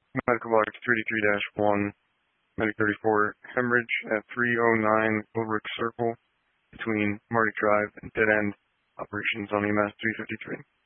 Medical log 33-1, Medic 34, hemorrhage at 309 Ulrich Circle between Marty Drive and Dead End. Operations on EMS 353.